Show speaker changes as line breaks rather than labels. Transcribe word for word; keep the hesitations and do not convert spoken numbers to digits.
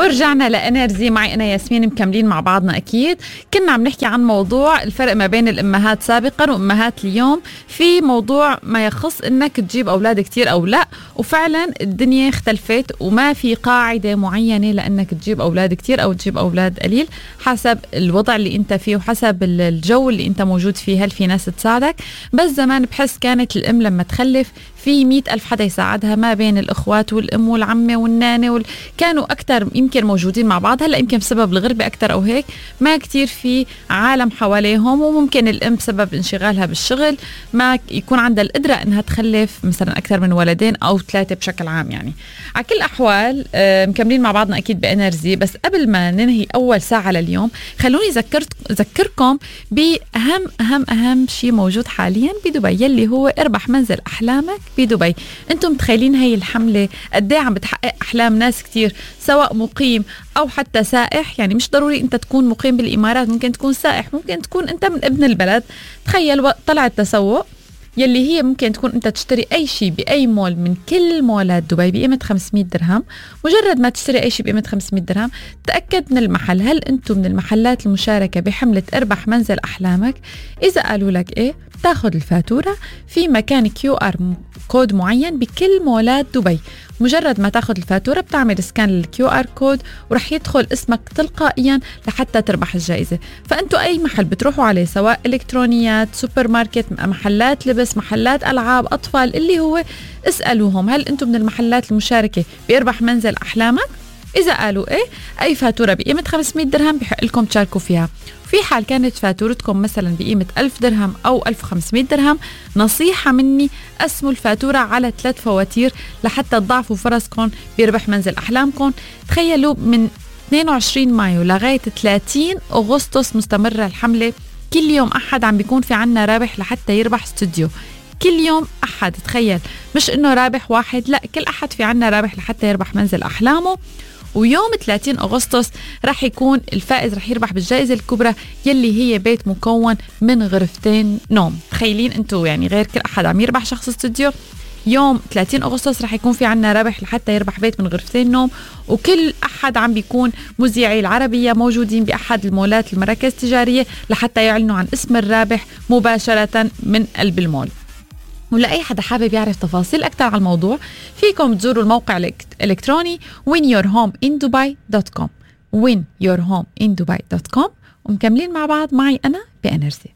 ورجعنا لإنرجي معي أنا ياسمين، مكملين مع بعضنا. أكيد كنا عم نحكي عن موضوع الفرق ما بين الأمهات سابقا وأمهات اليوم في موضوع ما يخص إنك تجيب أولاد كتير أو لا. وفعلا الدنيا اختلفت وما في قاعدة معينة لأنك تجيب أولاد كتير أو تجيب أولاد قليل، حسب الوضع اللي أنت فيه وحسب الجو اللي أنت موجود فيه. هل في ناس تساعدك؟ بس زمان بحس كانت الأم لما تخلف في مئة ألف حدا يساعدها، ما بين الأخوات والأم والعمة والنانة وال... كانوا أكتر يمكن موجودين مع بعض. هلأ يمكن بسبب الغربة أكتر أو هيك ما كتير في عالم حواليهم، وممكن الأم بسبب انشغالها بالشغل ما يكون عندها القدرة إنها تخلف مثلا أكثر من ولدين أو ثلاثة بشكل عام. يعني على كل الأحوال آه مكملين مع بعضنا أكيد بإنرجي. بس قبل ما ننهي أول ساعة لليوم خلوني ذكرت ذكركم بأهم أهم أهم شيء موجود حاليا بدبي، يلي هو اربح منزل أحلامك بدبي. انتم متخيلين هاي الحملة قد ايه عم بتحقق احلام ناس كتير، سواء مقيم او حتى سائح. يعني مش ضروري انت تكون مقيم بالامارات، ممكن تكون سائح، ممكن تكون انت من ابن البلد. تخيل طلع التسوق يلي هي ممكن تكون انت تشتري اي شيء باي مول من كل مولات دبي بقيمة خمسمية درهم. مجرد ما تشتري اي شيء بقيمة خمسمية درهم تأكد من المحل هل انتم من المحلات المشاركة بحملة اربح منزل احلامك. اذا قالوا لك ايه تاخذ الفاتورة في مكان كيو ار كود معين بكل مولات دبي. مجرد ما تاخذ الفاتورة بتعمل سكان للكيو ار كود ورح يدخل اسمك تلقائيا لحتى تربح الجائزة. فأنتوا أي محل بتروحوا عليه سواء إلكترونيات، سوبر ماركت، محلات لبس، محلات ألعاب أطفال، اللي هو اسألوهم هل أنتم من المحلات المشاركة بيربح منزل أحلامك. إذا قالوا إيه أي فاتورة بقيمة خمسمية درهم بحق لكم تشاركوا فيها. في حال كانت فاتورتكم مثلا بقيمة ألف درهم أو ألف وخمسمية درهم، نصيحة مني قسموا الفاتورة على ثلاث فواتير لحتى تضاعفوا فرصكم بيربح منزل أحلامكم. تخيلوا من اثنين وعشرين مايو لغاية ثلاثين أغسطس مستمرة الحملة. كل يوم أحد عم بيكون في عنا رابح لحتى يربح استوديو. كل يوم أحد، تخيل مش إنه رابح واحد، لا كل أحد في عنا رابح لحتى يربح منزل أحلامه. ويوم ثلاثين أغسطس رح يكون الفائز رح يربح بالجائزة الكبرى يلي هي بيت مكون من غرفتين نوم. تخيلين انتو يعني غير كل أحد عم يربح شخص استوديو، يوم ثلاثين أغسطس رح يكون في عنا رابح لحتى يربح بيت من غرفتين نوم. وكل أحد عم بيكون مذيعي العربية موجودين بأحد المولات المراكز التجارية لحتى يعلنوا عن اسم الرابح مباشرة من قلب المول. ولأي حدا حابب يعرف تفاصيل أكتر على الموضوع فيكم تزوروا الموقع الإلكتروني وين يور هوم إن دبي دوت كوم وين يور هوم إن دبي دوت كوم. ومكملين مع بعض معي أنا بإنرجي.